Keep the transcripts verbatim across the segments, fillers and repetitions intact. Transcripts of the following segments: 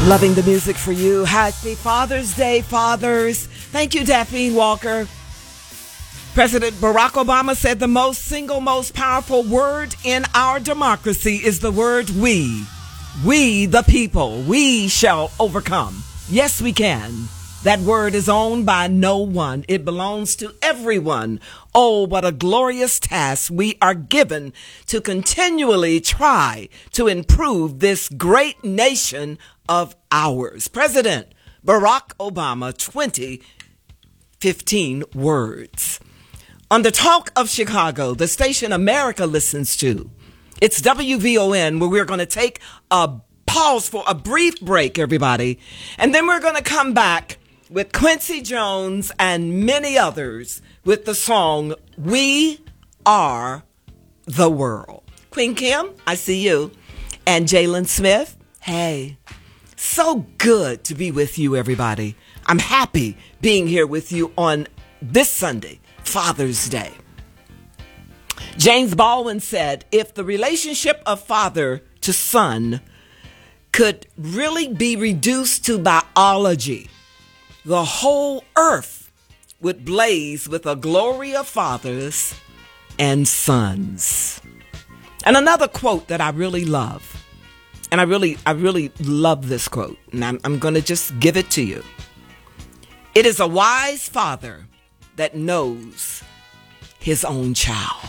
Loving the music for you. Happy Father's Day, fathers. Thank you, Daphne Walker. President Barack Obama said the most single most powerful word in our democracy is the word we. We, the people, we shall overcome. Yes, we can. That word is owned by no one. It belongs to everyone. Oh, what a glorious task we are given to continually try to improve this great nation of ours. President Barack Obama, twenty fifteen words. On the Talk of Chicago, the station America listens to, it's W V O N, where we're going to take a pause for a brief break, everybody. And then we're going to come back with Quincy Jones and many others with the song, We Are the World. Queen Kim, I see you. And Jalen Smith, hey. So good to be with you, everybody. I'm happy being here with you on this Sunday, Father's Day. James Baldwin said, if the relationship of father to son could really be reduced to biology, the whole earth would blaze with a glory of fathers and sons. And another quote that I really love, and I really, I really love this quote, and I'm, I'm going to just give it to you. It is a wise father that knows his own child.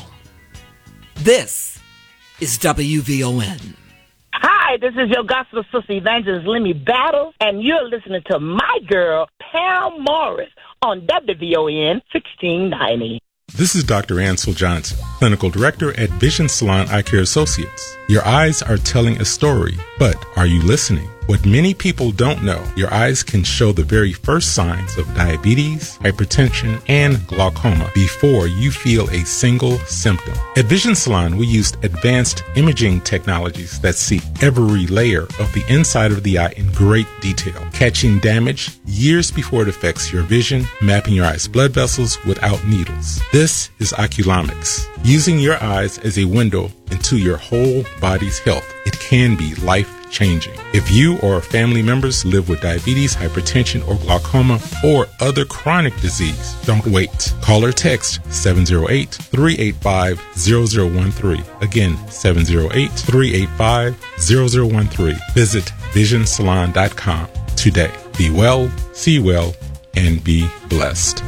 This is W V O N. Hi, this is your gospel sister evangelist Lemmy Battles, and you're listening to my girl Pam Morris on W V O N sixteen ninety. This is Doctor Ansel Johnson, Clinical Director at Vision Salon Eye Care Associates. Your eyes are telling a story, but are you listening? What many people don't know, your eyes can show the very first signs of diabetes, hypertension, and glaucoma before you feel a single symptom. At Vision Salon, we used advanced imaging technologies that see every layer of the inside of the eye in great detail, catching damage years before it affects your vision, mapping your eye's blood vessels without needles. This is Oculomics, using your eyes as a window into your whole body's health. It can be life-changing. If you or family members live with diabetes, hypertension, or glaucoma, or other chronic disease, don't wait. Call or text seven oh eight, three eight five, zero zero one three. Again, seven oh eight, three eight five, zero zero one three. Visit vision salon dot com today. Be well, see well, and be blessed.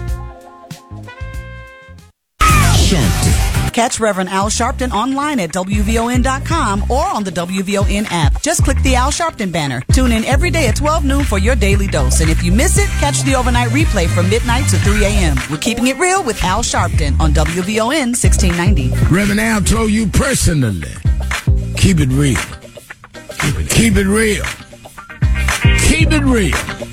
Sharpton. Catch Reverend Al Sharpton online at W V O N dot com or on the W V O N app. Just click the Al Sharpton banner. Tune in every day at twelve noon for your daily dose. And if you miss it, catch the overnight replay from midnight to three a.m. We're keeping it real with Al Sharpton on W V O N sixteen ninety. Reverend Al told you personally, keep it real. Keep it, keep it real. Keep it real.